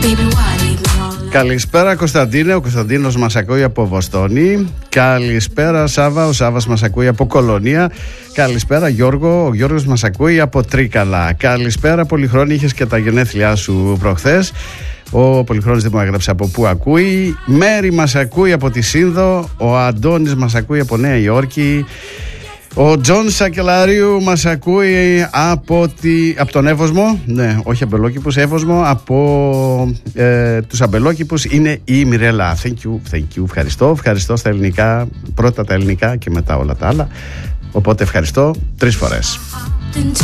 Καλησπέρα Κωνσταντίνε, ο Κωνσταντίνος μας ακούει από Βοστόνη. Καλησπέρα Σάβα, ο Σάβας μας ακούει από Κολονία. Καλησπέρα Γιώργο, ο Γιώργος μας ακούει από Τρίκαλα. Καλησπέρα Πολυχρόνη, είχες και τα γενέθλιά σου προχθές. Ο Πολυχρόνης δεν μου έγραψε από πού ακούει. Μέρη μας ακούει από τη Σύνδο. Ο Αντώνης μας ακούει από Νέα Υόρκη. Ο Τζον Σακελαρίου μας ακούει από τον Εύωσμο. Ναι, όχι Αμπελόκηπους, Εύωσμο. Από τους Αμπελόκηπους είναι η Μιρέλα. Thank you, ευχαριστώ στα ελληνικά. Πρώτα τα ελληνικά και μετά όλα τα άλλα. Οπότε ευχαριστώ 3 φορές.